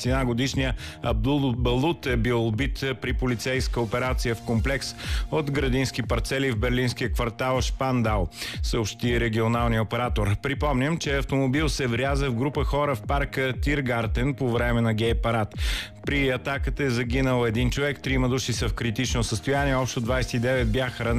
годишния Абдул Балут е бил убит при полицейска операция в комплекс от градински парцели в берлинския квартал Шпандау, съобщи регионалния оператор. Припомням, че автомобил се вряза в група хора в парка Тиргартен по време на гей парад. При атаката е загинал един човек, 3 души са в критично състояние, общо 29 бяха ранени.